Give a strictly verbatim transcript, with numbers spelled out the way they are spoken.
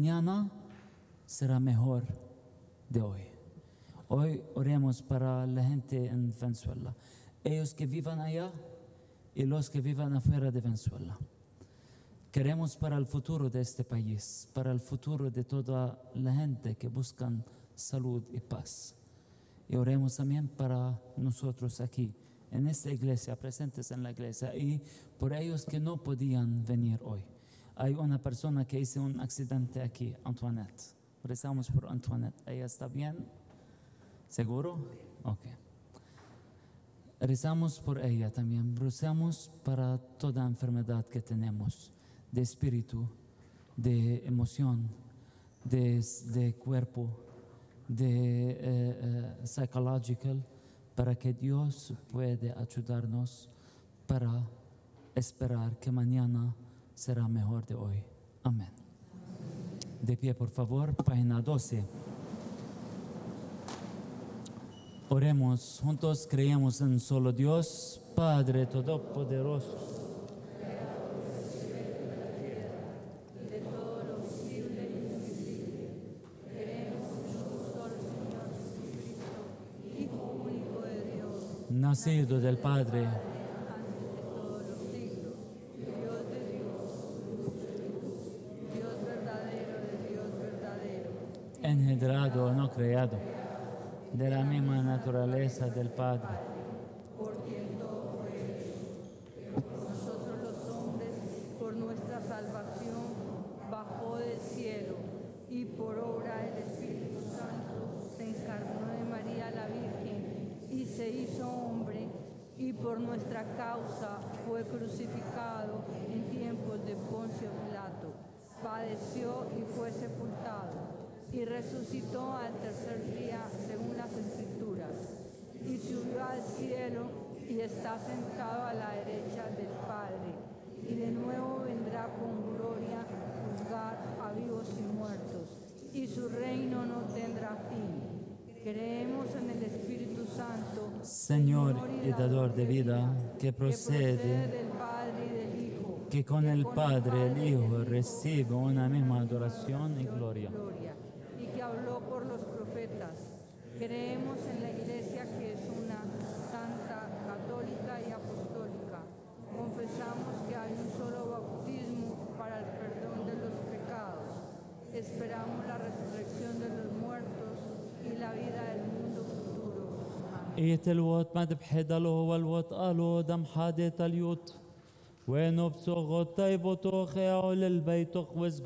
mañana será mejor de hoy. Hoy oremos para la gente en Venezuela, ellos que vivan allá y los que vivan afuera de Venezuela. Queremos para el futuro de este país, para el futuro de toda la gente que buscan salud y paz. Y oremos también para nosotros aquí, en esta iglesia, presentes en la iglesia, y por ellos que no podían venir hoy. Hay una persona que hizo un accidente aquí, Antoinette. Rezamos por Antoinette. ¿Ella está bien? ¿Seguro? Ok. Rezamos por ella también. Rezamos para toda enfermedad que tenemos, de espíritu, de emoción, de, de cuerpo, de eh, eh, psicológico, para que Dios pueda ayudarnos para esperar que mañana será mejor de hoy. Amén. De pie, por favor, página doce. Oremos juntos, creemos en solo Dios, Padre Todopoderoso. Nacido del Padre, engendrado, no creado, de la misma naturaleza del Padre. Por quien todo fue hecho, por nosotros los hombres, por nuestra salvación, bajó del cielo y por obra del Espíritu Santo se encarnó de María la Virgen y se hizo hombre, y por nuestra causa fue crucificado en tiempos de Poncio Pilato, padeció y fue sepultado, y resucitó al tercer día según las Escrituras, y subió al cielo y está sentado a la derecha del Padre, y de nuevo vendrá con gloria a juzgar a vivos y muertos, y su reino no tendrá fin. Creemos en el Espíritu Santo, Señor y dador de vida, que procede, que procede del Padre y del Hijo, que con el Padre y el Hijo recibe una misma adoración y gloria. gloria, y que habló por los profetas. Creemos en la Iglesia, que es una santa, católica y apostólica. Confesamos que hay un solo bautismo para el perdón de los pecados. Esperamos la resurrección de los muertos y la vida del mundo futuro. Amén. إيت الوت ما تبحد له والوت قالوا دم حادث اليوت وين بسوغ طيب وتوخي على البيت وخوز